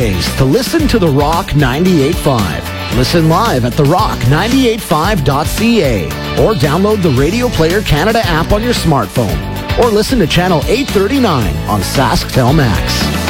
Weekdays to listen to The Rock 98.5. Listen live at therock985.ca or download the Radio Player Canada app on your smartphone or listen to Channel 839 on SaskTel Max.